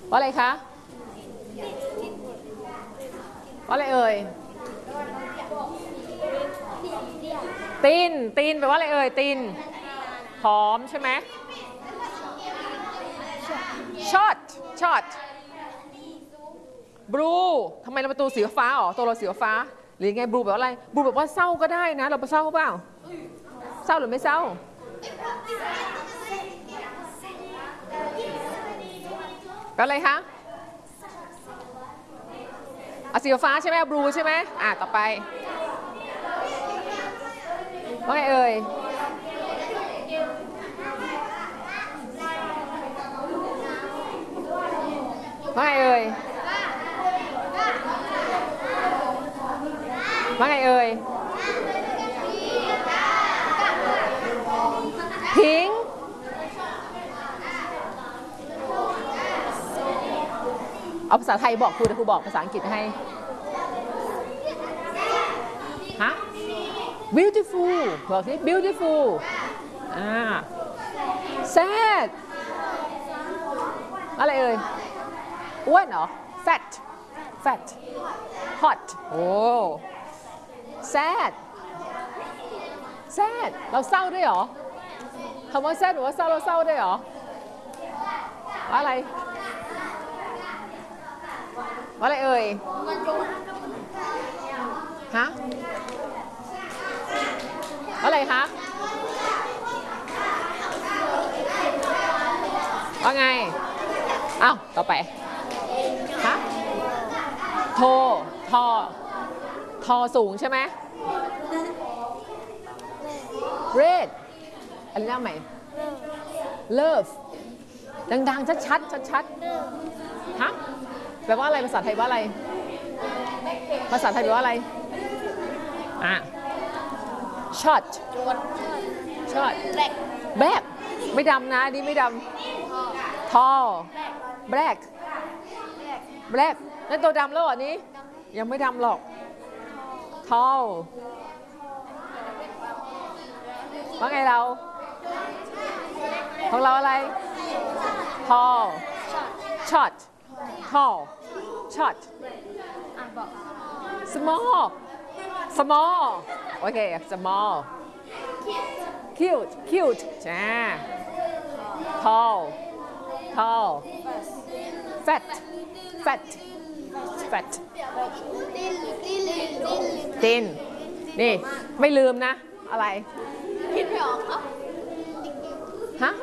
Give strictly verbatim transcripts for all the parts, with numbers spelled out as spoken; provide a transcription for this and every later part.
ว่าอะไรคะว่าอะไรเอ่ยตีนตีนแปลว่าอะไรเอ่ยตีนหอมใช่ไหมช็อตช็อตบลูทำไมเราประตูสีฟ้าอ๋อตัวเราสีฟ้าหรือไงบลูแบบอะไรบลูแบบว่าเศร้าก็ได้นะเราไปเศร้าเปล่าเศร้าหรือไม่เศร้าก็อะไรคะอ่ะสีฟ้าใช่ไหมบลูใช่ไหมอ่ะต่อไปว่าไงเอ่ยว่าไงเอ่ยว่าไงเอ่ยพิงเอาภาษาไทยบอกครูเดี๋ยวครูบอกภาษาอังกฤษให้ฮะ beautiful บอกสิ beautiful อ่า sad อะไรเอ่ยอ้วนเหรอ fat fat hot โอ้ sad sad เราเศร้าด้วยเหรอคำว่า sad หรือว่าเศร้าเราเศร้าด้วยเหรอว่าอะไรว่าอะไรเอ่ยฮะว่าอะไรคะว่าไงอ้าวต่อไปฮะโททอทอสูงใช่ไหม red อะไรนะใหม่ love ดังๆชัดๆชัดๆฮะแปลว่าอะไรภาษาไทยว่าอะไรภาษาไทยแปลว่าอะไรอ่ะช็อตช็อตแบล็กไม่ดำนะนี่ไม่ดำทอแบล็กแบล็กนั่นตัวดำแล้วเหรอนี้ยังไม่ดำหรอกทอว่าไงเราของเราอะไรทอช็อตทอช็อต small small โอเค small cute cute จ้า tall tall fat fat fat thin นี่ไม่ลืมนะอะไรคิดไม่ออกฮะ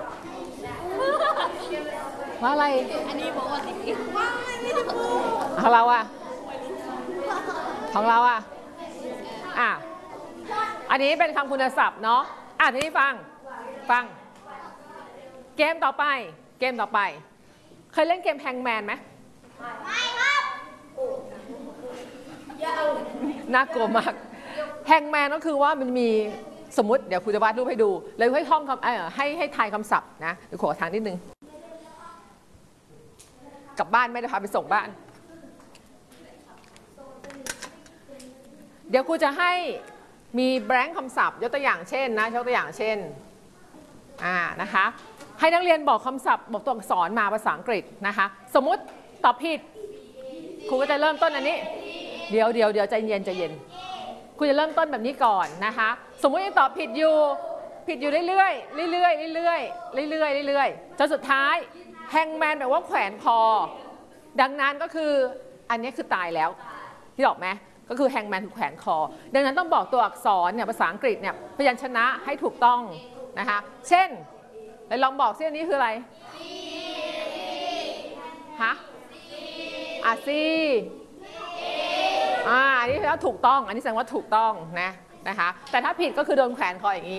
ว่าอะไรอันนี้บอกว่าติ๊กของเราอะของเราอะอ่ะอันนี้เป็นคำคุณศัพท์เนาะอ่ะทีนี้ฟังฟังเกมต่อไปเกมต่อไปเคยเล่นเกมแฮงแมนไหมไม่ครับน่ากลัวมากแฮงแมนก็คือว่ามันมีสมมติเดี๋ยวครูจะวาดรูปให้ดูเลยให้ท่องคำเออให้ให้ทายคำศัพท์นะเดี๋ยวขอทางนิดนึงกลับบ้านไม่ได้พาไปส่งบ้านเดี๋ยวครูจะให้มีแบงค์คำศัพท์ยกตัวอย่างเช่นนะยกตัวอย่างเช่นอ่านะคะให้นักเรียนบอกคำศัพท์บอกตัวอักษรมาภาษาอังกฤษนะคะสมมุติตอบผิดครูก็จะเริ่มต้นอันนี้เดี๋ยวเดี๋ยวเดี๋ยวใจเย็นใจเย็นครูจะเริ่มต้นแบบนี้ก่อนนะคะสมมุติยังตอบผิดอยู่ผิดอยู่เรื่อยๆเรื่อยๆเรื่อยๆเรื่อยๆเรื่อยๆจนสุดท้ายแฮงแมนแปลว่าแขวนคอดังนั้นก็คืออันนี้คือตายแล้วที่บอกไหมก็คือแฮงแมนถูกแขวนคอดังนั้นต้องบอกตัวอักษรเนี่ยภาษาอังกฤษเนี่ยพยัญชนะให้ถูกต้องนะคะเช่นลองบอกซิอันนี้คืออะไรฮะอ่ะซีอ่าอันนี้แล้วถูกต้องอันนี้แสดงว่าถูกต้องนะนะคะแต่ถ้าผิดก็คือโดนแขวนคออย่างนี้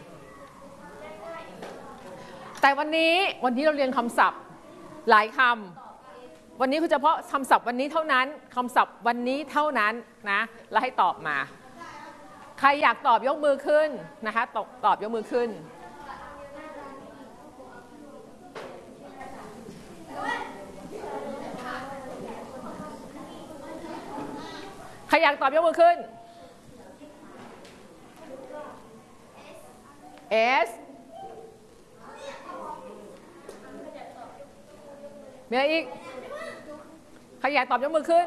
แต่วันนี้วันนี้เราเรียนคำศัพท์หลายคำวันนี้คือเฉพาะคำศัพท์วันนี้เท่านั้นคำศัพท์วันนี้เท่านั้นนะแล้วให้ตอบมาใครอยากตอบยกมือขึ้นนะคะตอบตอบยกมือขึ้นใครอยากตอบยกมือขึ้น S มีอะไรอีกใครอยากตอบยกมือขึ้น